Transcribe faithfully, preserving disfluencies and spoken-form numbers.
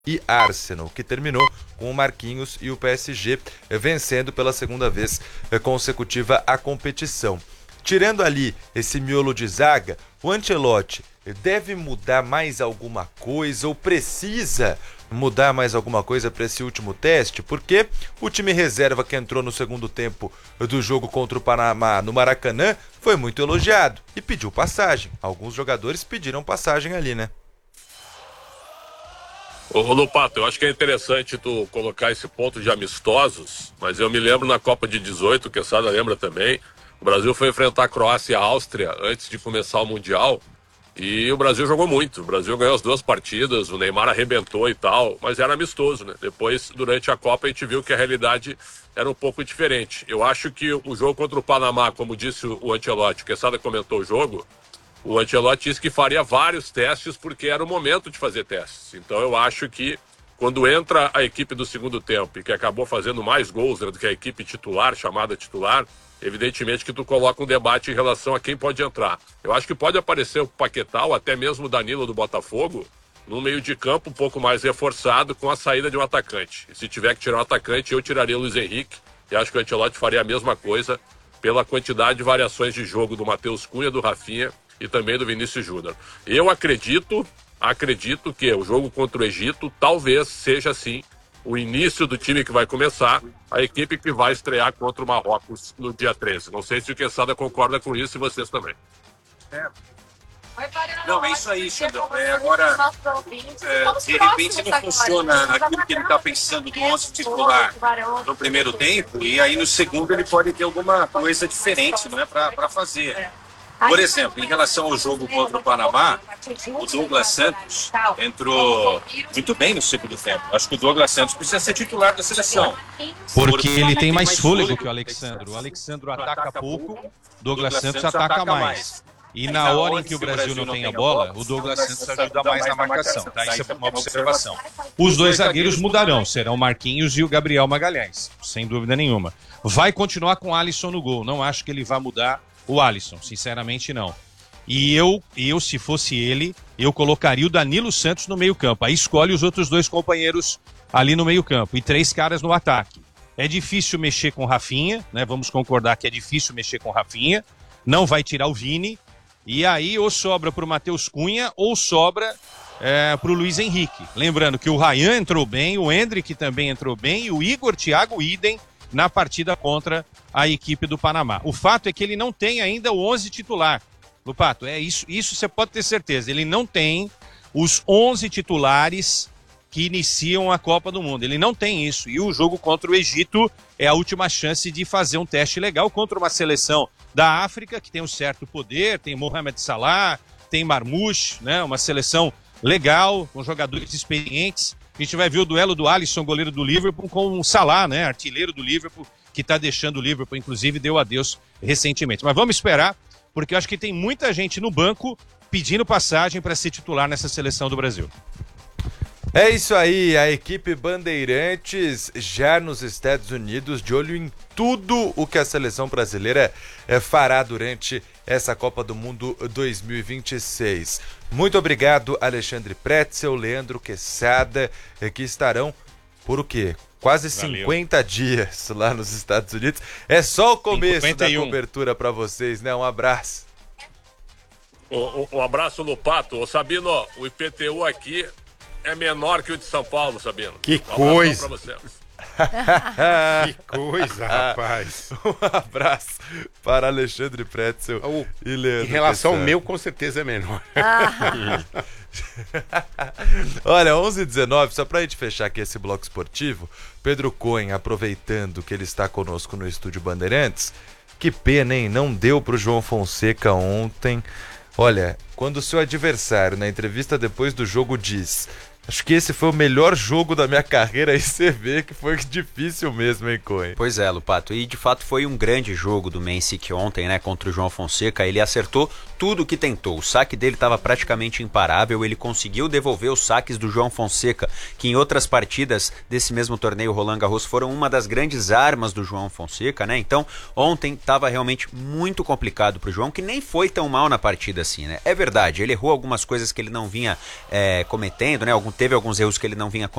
e Arsenal, que terminou com o Marquinhos e o P S G vencendo pela segunda vez consecutiva a competição. Tirando ali esse miolo de zaga, o Ancelotti deve mudar mais alguma coisa ou precisa mudar mais alguma coisa para esse último teste? Porque o time reserva que entrou no segundo tempo do jogo contra o Panamá no Maracanã foi muito elogiado e pediu passagem. Alguns jogadores pediram passagem ali, né? Ô Lupato, eu acho que é interessante tu colocar esse ponto de amistosos, mas eu me lembro na Copa de dezoito, o Quesada lembra também, o Brasil foi enfrentar a Croácia e a Áustria antes de começar o Mundial e o Brasil jogou muito. O Brasil ganhou as duas partidas, o Neymar arrebentou e tal, mas era amistoso, né? Depois, durante a Copa, a gente viu que a realidade era um pouco diferente. Eu acho que o jogo contra o Panamá, como disse o Ancelotti, o Quesada comentou o jogo, o Ancelotti disse que faria vários testes porque era o momento de fazer testes. Então eu acho que quando entra a equipe do segundo tempo e que acabou fazendo mais gols do que a equipe titular, chamada titular, evidentemente que tu coloca um debate em relação a quem pode entrar. Eu acho que pode aparecer o Paquetá ou até mesmo o Danilo do Botafogo num meio de campo um pouco mais reforçado com a saída de um atacante. E se tiver que tirar um atacante, eu tiraria o Luiz Henrique e acho que o Ancelotti faria a mesma coisa pela quantidade de variações de jogo do Matheus Cunha, do Rafinha e também do Vinícius Júnior. Eu acredito, acredito que o jogo contra o Egito talvez seja, sim, o início do time que vai começar, a equipe que vai estrear contra o Marrocos no dia treze. Não sei se o Quesada concorda com isso e vocês também. É. Não, é isso aí, Xandão. É, agora, é, de repente não funciona aquilo que ele está pensando do onze titular no primeiro tempo, e aí no segundo ele pode ter alguma coisa diferente, não é, para fazer. Por exemplo, em relação ao jogo contra o Panamá, o Douglas Santos entrou muito bem no segundo tempo. Acho que o Douglas Santos precisa ser titular da seleção. Porque ele tem mais fôlego que o Alexandro. O Alexandro ataca pouco, o Douglas Santos ataca mais. E na hora em que o Brasil não tem a bola, o Douglas Santos ajuda mais na marcação, tá? Isso é uma observação. Os dois zagueiros mudarão, serão o Marquinhos e o Gabriel Magalhães, sem dúvida nenhuma. Vai continuar com o Alisson no gol, não acho que ele vai mudar o Alisson, sinceramente não. E eu, eu, se fosse ele, eu colocaria o Danilo Santos no meio campo. Aí escolhe os outros dois companheiros ali no meio campo e três caras no ataque. É difícil mexer com o Rafinha, né? Vamos concordar que é difícil mexer com o Rafinha. Não vai tirar o Vini. E aí ou sobra para o Matheus Cunha ou sobra é, para o Luiz Henrique. Lembrando que o Ryan entrou bem, o Endrick também entrou bem e o Igor Thiago Idem na partida contra a equipe do Panamá. O fato é que ele não tem ainda o onze titular. Lupato, é isso, isso você pode ter certeza. Ele não tem os onze titulares que iniciam a Copa do Mundo. Ele não tem isso. E o jogo contra o Egito é a última chance de fazer um teste legal contra uma seleção da África que tem um certo poder, tem Mohamed Salah, tem Marmoush, né? Uma seleção legal, com jogadores experientes. A gente vai ver o duelo do Alisson, goleiro do Liverpool, com o Salah, né? Artilheiro do Liverpool, que está deixando o Liverpool, inclusive deu adeus recentemente. Mas vamos esperar, porque eu acho que tem muita gente no banco pedindo passagem para ser titular nessa seleção do Brasil. É isso aí, a equipe Bandeirantes já nos Estados Unidos, de olho em tudo o que a seleção brasileira fará durante essa Copa do Mundo dois mil e vinte e seis. Muito obrigado, Alexandre Pretzel, Leandro Quesada, que estarão por o quê? Quase Valeu. cinquenta dias lá nos Estados Unidos. É só o começo cinquenta e um da cobertura para vocês, né? Um abraço. Um, um abraço no Pato. Ô, Sabino, o I P T U aqui é menor que o de São Paulo, Sabino. Que um coisa! Pra você. Que coisa, rapaz. Um abraço para Alexandre Pretzel o, e Leandro. Em relação Quesada. ao meu, com certeza é menor. Olha, onze e dezenove, só pra gente fechar aqui esse bloco esportivo, Pedro Cohen, aproveitando que ele está conosco no Estúdio Bandeirantes, que pena, hein? Não deu pro João Fonseca ontem. Olha, quando o seu adversário, na entrevista depois do jogo, diz: acho que esse foi o melhor jogo da minha carreira, aí você vê que foi difícil mesmo, hein, Cohen? Pois é, Lupato, e de fato foi um grande jogo do Mencic ontem, né, contra o João Fonseca. Ele acertou tudo que tentou, o saque dele estava praticamente imparável, ele conseguiu devolver os saques do João Fonseca, que em outras partidas desse mesmo torneio Roland Garros foram uma das grandes armas do João Fonseca, né? Então ontem estava realmente muito complicado pro João, que nem foi tão mal na partida assim, né? É verdade, ele errou algumas coisas que ele não vinha é, cometendo, né? Alguns teve alguns erros que ele não vinha